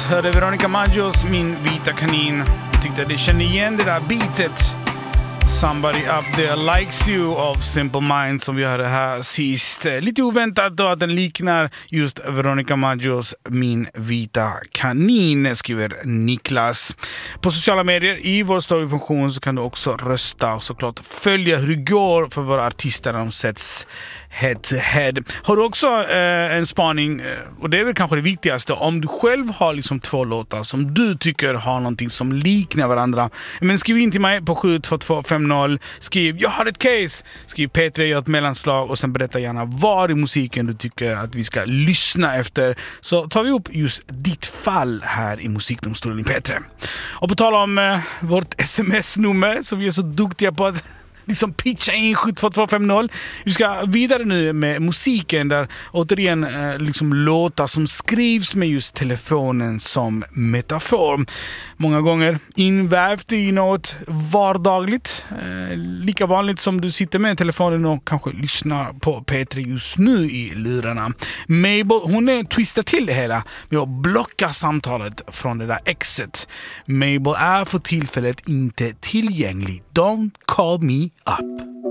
hörde Veronica Maggios Min vita kanin. Jag tyckte det kände igen det där beatet. Somebody Up There Likes You av Simple Minds som vi hörde här sist. Lite oväntat då att den liknar just Veronica Maggios Min vita kanin, skriver Niklas. På sociala medier i vår storyfunktion så kan du också rösta och såklart följa hur det går för våra artister när de sätts head to head. Har du också en spaning, och det är väl kanske det viktigaste, om du själv har liksom 2 låtar som du tycker har någonting som liknar varandra, men skriv in till mig på 72250. Skriv jag har ett case, skriv P3, gör ett mellanslag och sen berätta gärna var i musiken du tycker att vi ska lyssna efter, så tar vi upp just ditt fall här i Musikdomstolen i P3. Och på tal om vårt sms-nummer som vi är så duktiga på att liksom pitcha in 72250. Vi ska vidare nu med musiken där återigen liksom låtar som skrivs med just telefonen som metafor. Många gånger invävt i något vardagligt. Lika vanligt som du sitter med telefonen och kanske lyssnar på P3 just nu i lurarna. Mabel, hon twistar till det hela med att blocka samtalet från det där exet. Mabel är för tillfället inte tillgänglig. Don't call me up.